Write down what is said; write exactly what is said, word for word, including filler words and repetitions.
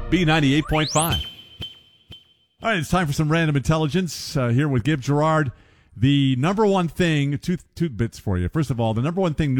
B ninety-eight point five. All right, it's time for some random intelligence uh, here with Gib Gerard. The number one thing, two, two bits for you. First of all, the number one thing